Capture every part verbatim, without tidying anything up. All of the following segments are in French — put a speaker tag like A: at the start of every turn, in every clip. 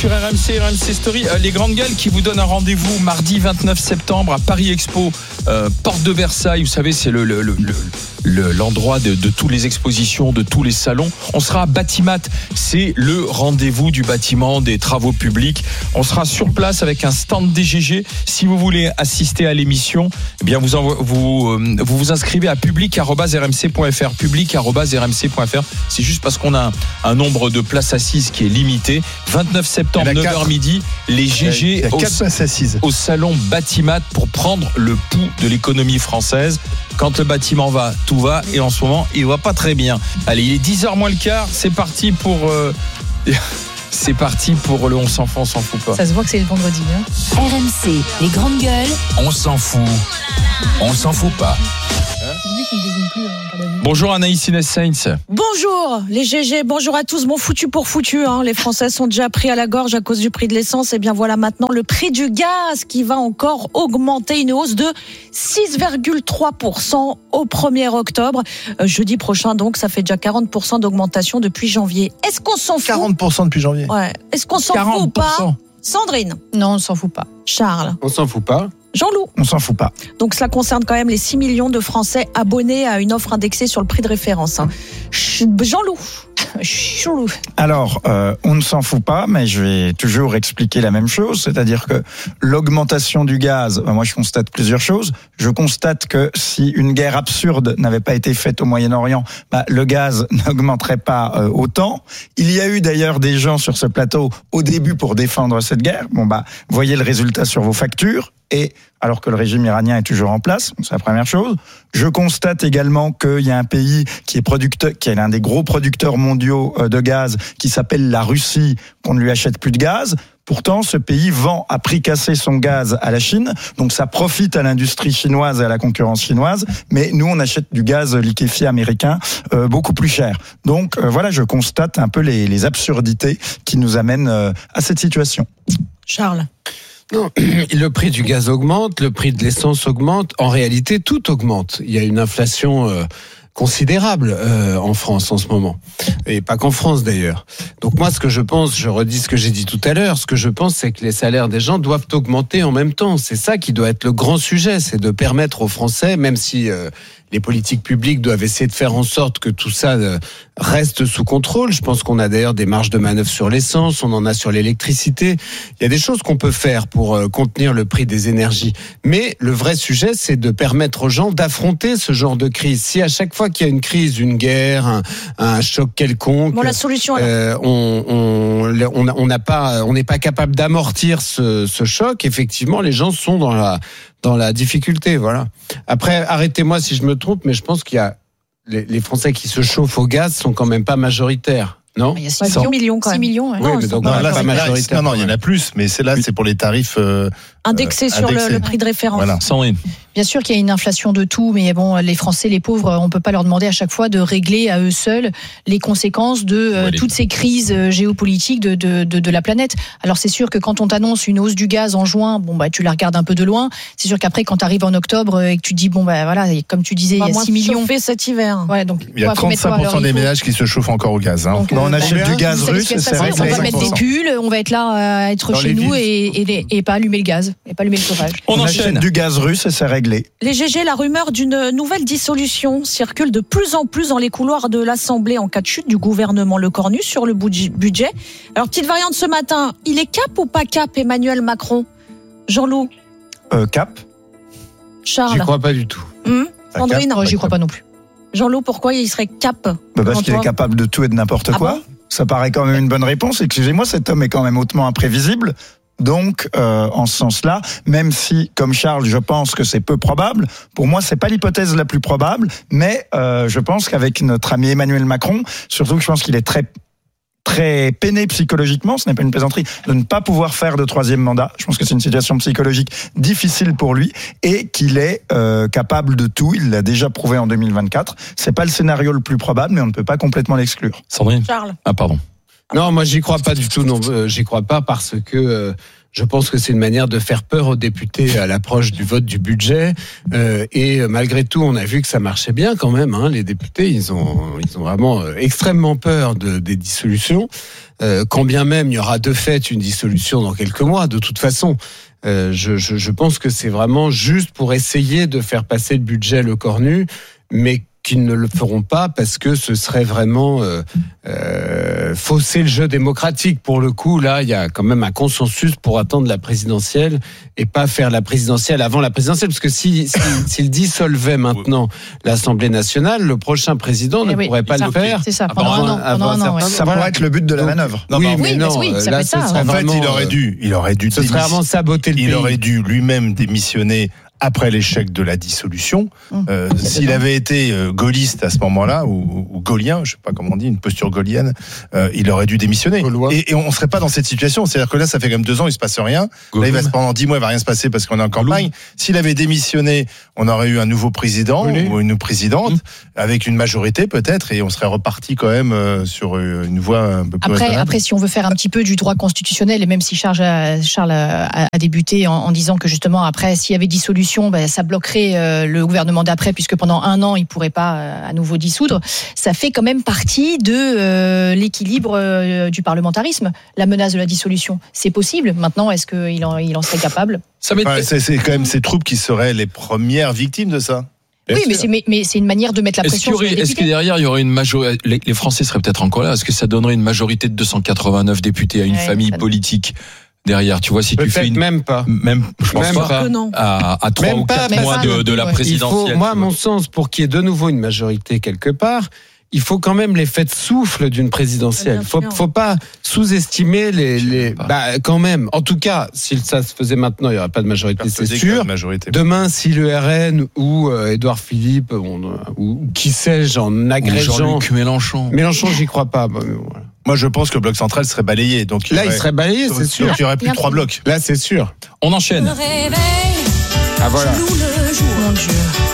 A: sur R M C, R M C Story. Euh, les grandes gueules qui vous donnent un rendez-vous mardi vingt-neuf septembre à Paris Expo, euh, porte de Versailles. Vous savez, c'est le, le, le, le, l'endroit de, de toutes les expositions, de tous les salons. On sera à Batimat. C'est le rendez-vous du bâtiment, des travaux publics. On sera sur place avec un stand D G G. Si vous voulez assister à l'émission, eh bien vous envo- vous, euh, vous vous inscrivez à public arobase r m c point f r. public arobase r m c point f r. C'est juste parce qu'on a un, un nombre de places assises qui est limité. vingt-neuf septembre, neuf heures midi, les G G au, au salon Batimat pour prendre le pouls de l'économie française. Quand le bâtiment va, tout va. Et en ce moment, il va pas très bien. Allez, il est dix heures moins le quart. C'est parti pour... Euh, c'est parti pour le on s'en fout, on s'en fout pas.
B: Ça se voit que c'est le vendredi. Hein.
C: R M C, les grandes gueules.
D: On s'en fout. On s'en fout pas.
A: Bonjour Anaïs Inès Sainz.
B: Bonjour les G G, bonjour à tous. Bon foutu pour foutu, hein. Les Français sont déjà pris à la gorge à cause du prix de l'essence. Et bien voilà maintenant le prix du gaz qui va encore augmenter, une hausse de six virgule trois pour cent au premier octobre. Euh, jeudi prochain donc, ça fait déjà quarante pour cent d'augmentation depuis janvier. Est-ce qu'on s'en fout ?
E: quarante pour cent depuis janvier.
B: Ouais. Est-ce qu'on s'en fout ou pas ? Sandrine ?
F: Non, on s'en fout pas.
B: Charles ?
G: On s'en fout pas.
B: Jean-Loup ?
E: On s'en fout pas.
B: Donc cela concerne quand même les six millions de Français abonnés à une offre indexée sur le prix de référence. Jean-Loup. Jean-Loup.
H: Alors, euh, on ne s'en fout pas, mais je vais toujours expliquer la même chose, c'est-à-dire que l'augmentation du gaz, ben moi je constate plusieurs choses. Je constate que si une guerre absurde n'avait pas été faite au Moyen-Orient, ben, le gaz n'augmenterait pas euh, autant. Il y a eu d'ailleurs des gens sur ce plateau au début pour défendre cette guerre. Bon bah, voyez le résultat sur vos factures. Et alors que le régime iranien est toujours en place, c'est la première chose. Je constate également qu'il y a un pays qui est producteur, qui est l'un des gros producteurs mondiaux de gaz, qui s'appelle la Russie, qu'on ne lui achète plus de gaz. Pourtant, ce pays vend à prix cassé son gaz à la Chine, donc ça profite à l'industrie chinoise et à la concurrence chinoise. Mais nous, on achète du gaz liquéfié américain euh, beaucoup plus cher. Donc euh, voilà, je constate un peu les, les absurdités qui nous amènent euh, à cette situation.
B: Charles.
G: Non, le prix du gaz augmente, le prix de l'essence augmente. En réalité, tout augmente. Il y a une inflation euh, considérable euh, en France en ce moment. Et pas qu'en France d'ailleurs. Donc moi, ce que je pense, je redis ce que j'ai dit tout à l'heure, ce que je pense, c'est que les salaires des gens doivent augmenter en même temps. C'est ça qui doit être le grand sujet, c'est de permettre aux Français, même si... Euh, les politiques publiques doivent essayer de faire en sorte que tout ça reste sous contrôle. Je pense qu'on a d'ailleurs des marges de manœuvre sur l'essence, on en a sur l'électricité. Il y a des choses qu'on peut faire pour contenir le prix des énergies. Mais le vrai sujet, c'est de permettre aux gens d'affronter ce genre de crise. Si à chaque fois qu'il y a une crise, une guerre, un, un choc quelconque,
B: bon, la solution,
G: euh, on on on on n'a pas, on n'est pas capable d'amortir ce, ce choc. Effectivement, les gens sont dans la dans la difficulté, voilà. Après, arrêtez-moi si je me trompe, mais je pense qu'il y a les, les Français qui se chauffent au gaz sont quand même pas majoritaires. Non,
F: il y a six millions, quand même. six millions, ouais.
G: Oui,
B: non,
G: mais donc
E: non, là,
G: pas
E: c'est,
G: majoritaire.
E: non, non, il y en a plus, mais c'est là, c'est pour les tarifs euh,
B: indexés sur
E: indexés.
B: Le, le prix de référence.
E: Voilà.
A: Sandrine.
F: Bien sûr qu'il y a une inflation de tout, mais bon, les Français, les pauvres, on peut pas leur demander à chaque fois de régler à eux seuls les conséquences de euh, toutes ces crises euh, géopolitiques de, de, de, de la planète. Alors c'est sûr que quand on t'annonce une hausse du gaz en juin, bon bah tu la regardes un peu de loin. C'est sûr qu'après quand tu arrives en octobre et que tu te dis bon bah voilà, comme tu disais, il y a six millions.
B: Chauffer cet hiver.
F: Ouais, donc
E: il y a
F: quoi,
E: trente-cinq pour cent des ménages qui se chauffent encore au gaz. Hein.
F: Donc,
H: bon, on
F: euh,
H: achète
F: bah,
H: du gaz russe,
F: c'est
H: c'est
F: ça,
H: réglé.
F: on va mettre des pulls, on va être là à être
E: Dans
F: chez
E: les
F: nous
E: villes.
F: et, et, et pas allumer le gaz, et pas allumer le chauffage.
A: On,
H: On
A: enchaîne.
H: achète du gaz russe et c'est réglé.
B: Les G G, la rumeur d'une nouvelle dissolution circule de plus en plus dans les couloirs de l'Assemblée en cas de chute du gouvernement Lecornu sur le budget. Alors, petite variante ce matin, il est cap ou pas cap Emmanuel Macron ? Jean-Loup ?
H: Euh, cap.
B: Charles ?
G: J'y crois pas du tout.
B: Hum Sandrine ?
F: Non, j'y crois pas non plus.
B: Jean-Loup, pourquoi il serait cap ?
H: Bah parce
B: Devant
H: qu'il
B: toi
H: est capable de tout et de n'importe
B: Ah
H: quoi.
B: bon ?
H: Ça paraît quand même une bonne réponse. Excusez-moi, cet homme est quand même hautement imprévisible. Donc, euh, en ce sens-là, même si, comme Charles, je pense que c'est peu probable, pour moi, c'est pas l'hypothèse la plus probable, mais euh, je pense qu'avec notre ami Emmanuel Macron, surtout que je pense qu'il est très très peiné psychologiquement, ce n'est pas une plaisanterie, de ne pas pouvoir faire de troisième mandat. Je pense que c'est une situation psychologique difficile pour lui et qu'il est euh, capable de tout. Il l'a déjà prouvé en deux mille vingt-quatre. C'est pas le scénario le plus probable, mais on ne peut pas complètement l'exclure.
A: Sandrine.
B: Charles ?
A: Ah pardon.
G: Non, moi j'y crois pas du tout. Non, euh, j'y crois pas parce que euh, Je pense que c'est une manière de faire peur aux députés à l'approche du vote du budget. Euh, et malgré tout, on a vu que ça marchait bien quand même. Hein. Les députés, ils ont, ils ont vraiment extrêmement peur de, des dissolutions. Euh, quand bien même il y aura de fait une dissolution dans quelques mois, de toute façon. Euh, je, je, je pense que c'est vraiment juste pour essayer de faire passer le budget le corps nu, mais qu'ils ne le feront pas parce que ce serait vraiment euh, euh, fausser le jeu démocratique. Pour le coup, là, il y a quand même un consensus pour attendre la présidentielle et pas faire la présidentielle avant la présidentielle, parce que si, si, s'il dissolvait maintenant l'Assemblée nationale, le prochain président
F: eh
G: ne
F: oui,
G: pourrait pas
F: ça,
G: le faire.
F: C'est ça, pendant un an. Pendant un an ouais.
H: Ça pourrait être le but de la manœuvre.
G: Non, oui,
E: non,
G: mais
F: oui,
G: non,
F: oui, ça
G: là,
F: fait
G: ce
F: ça,
G: serait
E: En fait,
G: vraiment,
E: il aurait dû, il aurait dû,
G: ce serait
E: démis-
G: vraiment saboter le
E: il
G: pays.
E: aurait dû lui-même démissionner après l'échec de la dissolution.
F: Mmh.
E: Euh, s'il avait été euh, gaulliste à ce moment-là, ou, ou gaulien, je sais pas comment on dit, une posture gaulienne, euh, il aurait dû démissionner. Et, et on serait pas dans cette situation. C'est-à-dire que là, ça fait quand même deux ans, il se passe rien. Là, il va se pendant dix mois, il va rien se passer parce qu'on est en campagne. S'il avait démissionné, on aurait eu un nouveau président
G: Oui.
E: ou une présidente
A: Mmh.
E: avec une majorité peut-être, et on serait reparti quand même euh, sur une voie un peu plus
F: Après,
E: raisonnable.
F: après, si on veut faire un petit peu du droit constitutionnel, et même si Charles a, Charles a, a débuté en, en disant que justement, après, s'il y avait dissolution, ben, ça bloquerait euh, le gouvernement d'après, puisque pendant un an, il ne pourrait pas euh, à nouveau dissoudre, ça fait quand même partie de euh, l'équilibre euh, du parlementarisme, la menace de la dissolution. C'est possible. Maintenant, est-ce qu'il en, il en serait capable ?
A: Ça m'est-
E: Enfin, c'est, c'est quand même ces troupes qui seraient les premières victimes de ça.
A: Bien
F: Oui,
A: sûr.
F: mais c'est, mais, mais c'est une manière de mettre la
A: Est-ce, qu'il
F: pression
A: y
F: sur les
A: aurait, est-ce que
F: députés.
A: derrière il y aurait une majorité, les, les Français seraient peut-être encore là, est-ce que ça donnerait une majorité de deux cent quatre-vingt-neuf députés à une
F: Ouais,
A: famille
F: ça-
A: politique derrière? Tu vois, si tu
G: Peut-être
A: fais une,
G: même pas.
A: même, je pense
G: Même
A: pas,
G: pas.
B: Que non.
A: à, à trois
G: Même
A: ou
G: pas,
A: quatre
F: même
A: mois
F: pas
A: de,
F: non
A: de la
F: plus, ouais.
G: Il
A: présidentielle.
G: faut, moi, à
A: tu vois.
G: mon sens, pour qu'il y ait de nouveau une majorité quelque part, il faut quand même l'effet de souffle d'une présidentielle.
B: Bien
G: Faut,
B: sûr.
G: faut pas sous-estimer les,
A: Je sais
G: les,
A: pas.
G: bah, quand même. En tout cas, si ça se faisait maintenant, il y aurait pas de majorité, c'est
E: Persuadé qu'il y a
G: sûr.
E: une majorité.
G: Demain, si le R N ou euh, Édouard Philippe, on, euh, ou, ou qui sais-je, en
A: Ou
G: agrégeant.
A: Jean-Luc Mélenchon.
G: Mélenchon, j'y crois pas. Bah, mais voilà.
E: Moi, je pense que le bloc central serait balayé. Donc
G: Là, il
E: aurait-
G: serait balayé,
E: donc-
G: c'est sûr.
E: Donc il y aurait plus
F: Il y a
E: trois
F: un-
E: blocs.
G: Là, c'est sûr.
A: On enchaîne.
G: Ah voilà.
F: Mon Dieu.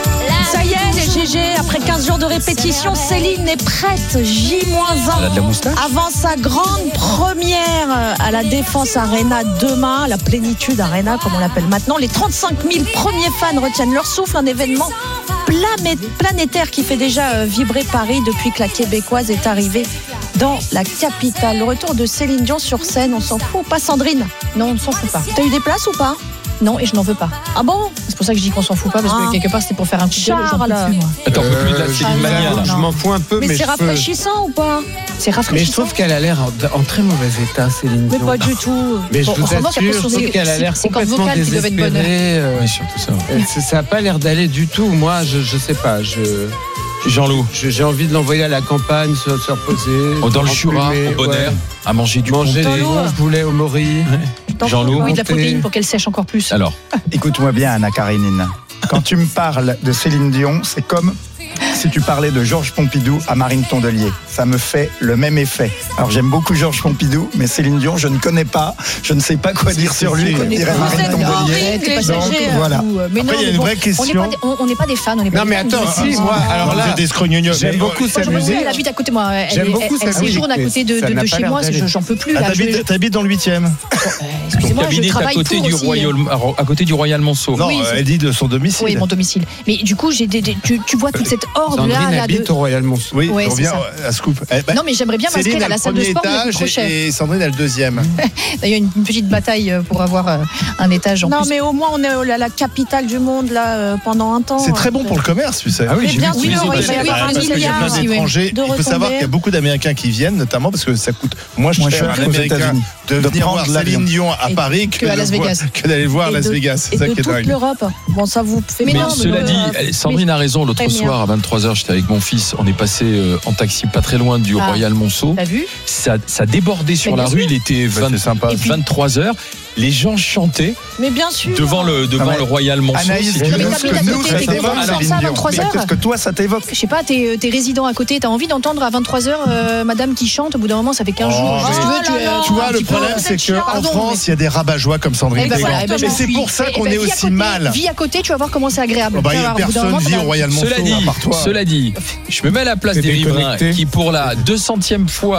B: Ça y est, les G G, après quinze jours de répétition, Céline est prête. J
A: Elle a de la
B: un
A: moustache.
B: avant sa grande première à la Défense Arena demain, la Plénitude Arena comme on l'appelle maintenant. Les trente-cinq mille premiers fans retiennent leur souffle, un événement plané- planétaire qui fait déjà euh, vibrer Paris depuis que la Québécoise est arrivée dans la capitale. Le retour de Céline Dion sur scène, on s'en fout ou pas, Sandrine?
F: Non, on ne s'en fout pas.
B: T'as eu des places ou pas?
F: Non, et je n'en veux pas.
B: Ah bon?
F: C'est pour ça que je dis qu'on s'en fout pas, parce
B: Ah.
F: que quelque part, c'était pour faire un coup de gueule, j'en peux
B: Charles.
F: plus, moi.
A: Attends, on peut plus de la
G: Euh,
A: Céline
F: je-
A: Mania, là.
G: Je m'en fous un peu,
B: Mais,
G: mais,
B: c'est
G: je peux-
B: rafraîchissant ou pas?
F: C'est
G: Mais je
F: rafraîchissant.
G: trouve qu'elle a l'air en, en très mauvais état, Céline
B: Mais
G: Dion.
B: pas du tout.
G: Mais je
F: Bon,
G: vous
F: heureusement qu'elle
G: assure,
F: peut
G: je
F: sur
G: trouve
F: ses-
G: qu'elle a l'air
F: ses cordes
G: complètement
F: vocales qui doivent être bonnes.
G: désespérée. euh,
A: Oui, surtout ça.
G: euh, ça- Ça n'a pas l'air d'aller du tout. Moi, je, je sais pas. Je,
A: Jean-Loup.
G: je- j'ai envie de l'envoyer à la campagne, se, se reposer.
A: Oh, dans le
G: se
A: Jura,
G: enfummer,
A: au bon air,
G: ouais.
A: à manger du
G: Manger
A: comté.
G: des bons poulets au mori.
A: Jean-Loup.
F: Oui, de la
G: Monter.
F: protéine pour qu'elle sèche encore plus.
A: Alors,
H: Écoute-moi bien, Anna Karénine. Quand tu me parles de Céline Dion, c'est comme si tu parlais de Georges Pompidou à Marine Tondelier. Ça me fait le même effet. Alors j'aime beaucoup Georges Pompidou, mais Céline Dion, je ne connais pas. Je ne sais pas quoi dire sur lui, comme dirait
B: Vous
H: Marine
B: êtes
H: Tondelier.
B: horrible, les
H: Donc,
B: G G.
H: voilà.
F: Ou, euh, mais
E: Après,
F: non,
E: il y a
F: mais
E: une
F: bon,
E: vraie
F: on n'est
E: question.
F: pas des- On on n'est pas des fans, on n'est pas
G: Non,
F: des
G: mais
F: fans
G: attends,
F: de-
G: si, moi, alors là,
E: des scrognognols.
G: j'aime
E: Mais-
G: beaucoup
F: Moi,
G: sa
F: je me
G: musique.
F: souviens, elle habite à côté de moi. Elle,
G: J'aime
F: elle-
G: beaucoup
F: elle
G: sa
F: séjourne à
G: musique,
F: côté de,
G: ça
F: de-
G: n'a
F: de
G: pas
F: chez
G: l'air
F: moi.
G: d'aller.
F: je- J'en peux plus.
E: Ah,
F: Là, je-
E: t'habites, t'habites dans le huitième.
F: euh,
A: ton
F: Excusez-moi, je
A: cabinet est à
F: travaille
A: côté
F: pour
A: du
F: aussi,
A: Royal,
F: euh,
A: à côté du Royal Monceau.
E: Non,
F: Oui,
E: euh,
F: c'est-
E: elle dit de son domicile.
F: Oui, mon domicile. Mais du coup, j'ai des, des- tu, tu vois toute cette horde
G: Sandrine
F: là, là de.
G: habite au Royal Monceau.
E: Oui,
F: Ouais,
E: on
F: c'est
E: revient
F: ça.
E: à Scoop. Eh ben,
F: Non, mais j'aimerais bien
E: Céline
F: m'inscrire
E: a
F: à la
E: le
F: salle de
E: premier
F: sport, mais c'est
E: étage
F: trop cher.
E: et Sandrine a le deuxième.
F: Il y a une, une petite bataille euh, pour avoir euh, un étage en
B: Non,
F: plus.
B: mais au moins, on est à la capitale du monde, là, euh, pendant un temps.
E: C'est très bon pour le commerce, tu sais.
G: Ah oui,
B: Mais
G: j'ai
B: bien
G: vu
B: sûr,
G: que tu
B: oui,
G: disais
B: il va y
G: pas-
B: avoir
E: Parce
B: un
E: qu'il y a
B: milliard,
E: plein
B: oui,
E: d'étrangers.
B: de
E: Il faut savoir
B: retombées.
E: qu'il y a beaucoup d'Américains qui viennent, notamment parce que ça coûte moins
H: Moins
E: cher
H: cher
E: à un
H: qu'aux
E: Américain
H: États-Unis.
E: de
H: De
E: venir
H: prendre
E: voir Céline
H: l'avion.
E: Dion à
F: Et
E: Paris que
F: que à
E: de
F: Las
E: voir-
F: Vegas.
E: que d'aller le voir à
B: Et
E: Las
B: de-
E: Vegas.
B: Et
E: C'est ça
B: de
E: qui est
B: toute
E: dingue.
B: l'Europe. Bon, ça vous fait
A: Mais
B: non,
A: cela
B: mais,
A: dit,
B: euh,
A: Sandrine a raison. L'autre
B: très bien.
A: soir à vingt-trois heures, j'étais avec mon fils. On est passé euh, en taxi pas très loin du
F: Ah.
A: Royal Monceau.
F: T'as vu?
A: Ça, ça débordait sur
F: Mais
A: la
F: bien
A: rue.
F: sûr.
A: Il était
E: Ouais,
A: vingt
E: c'est sympa.
F: Et puis-
A: vingt-trois heures. Les gens chantaient
B: mais bien sûr.
A: devant le, devant
H: Ah ouais.
A: le Royal Monceau.
H: Anaïs,
A: Si tu
H: dis-nous
A: veux.
F: mais
H: ce
F: t'as
H: que
F: mis à
H: nous,
F: côté,
H: ça
F: t'es
H: t'évoque,
F: comment ça,
H: Céline
F: à
H: Dion.
F: vingt-trois
H: Mais
F: heures?
H: Qu'est-ce que toi, ça t'évoque?
F: Je sais pas, t'es, t'es résident à côté, t'as envie d'entendre à vingt-trois heures euh, madame qui chante, au bout d'un moment ça fait quinze
E: Oh,
F: jours.
E: mais-
F: Si tu veux,
B: Oh
F: tu,
B: là là.
E: Tu vois,
F: un
E: le
F: petit peu-
E: problème, c'est qu'en
F: Pardon,
E: France, il y a des rabat-joie comme Sandrine
F: Eh ben
E: Bégan.
F: voilà, eh ben
E: Et
F: j'en
E: c'est
F: suis.
E: pour ça
F: Eh
E: qu'on
F: ben,
E: est
F: vis à
E: aussi
F: côté,
E: mal.
F: Vis à côté, tu vas voir comment c'est agréable.
E: Oh bah,
F: Tu
E: il y
F: vas
E: a
F: voir, au bout d'un
E: personne
F: moment,
E: vit
F: ça
E: au
F: va-
E: Royal Monceau,
A: Cela dit,
E: à part toi.
A: cela dit, je me mets à la place
G: T'es
A: des riverains
G: déconnecté.
A: qui, pour la deux centième fois,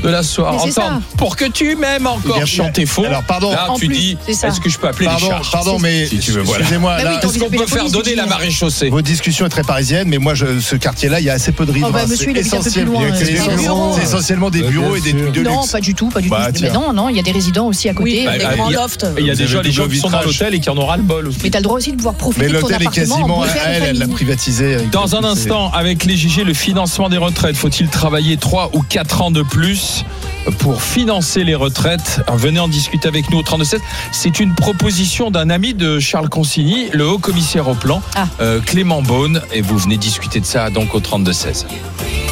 A: de la soirée.
B: Mais c'est
A: Entendre pour que tu m'aimes encore
E: Bien,
A: chanter faux.
E: Alors, pardon.
A: Là,
B: En
A: tu
B: plus,
A: dis,
B: c'est ça.
A: est-ce que je peux appeler
E: Pardon,
A: les charges
E: pardon, mais
A: si tu veux, voilà.
E: excusez-moi.
B: Bah
E: là,
B: oui, t'as
A: Est-ce qu'on
B: envie
A: peut
B: d'appeler
A: faire
B: la
A: donner
B: police,
A: la
B: tu dis.
A: marée chaussée?
E: votre discussion est très parisienne, mais moi, je, ce quartier-là, il y a assez peu de riverains.
F: Oh, bah, monsieur, il habite un peu plus loin,
E: C'est
F: euh,
E: c'est
F: c'est des
E: essentiellement,
B: bureaux.
E: c'est essentiellement des
G: Bah,
E: bureaux
G: bien
E: et des
G: sûr.
E: trucs de
F: Non,
E: luxe.
F: pas du tout, pas du
E: Bah,
F: tout. Mais
E: tiens.
F: non, non, il y a des résidents aussi à côté.
B: Oui,
A: Bah,
B: les
A: bah,
B: grands
A: il y a-
B: lofts.
A: Il y a
E: Vous
A: déjà
E: avez
A: les gens
E: double
A: qui sont dans
E: vitrage.
A: l'hôtel et qui en ont ras le bol aussi.
F: Mais t'as le droit aussi de pouvoir profiter
E: Mais
F: de ton
E: l'hôtel est
F: appartement.
E: quasiment,
F: en bonne
E: elle, elle l'a
F: famille.
E: privatisé. avec-
A: Dans un instant, avec les J G, le financement des retraites. Faut-il travailler trois ou quatre ans de plus pour financer les retraites? Venez en discuter avec nous au trente-deux seize. C'est une proposition d'un ami de Charles Consigny, le haut commissaire au plan,
B: Ah.
A: euh, Clément Beaune. Et vous venez discuter de ça donc au trente-deux seize.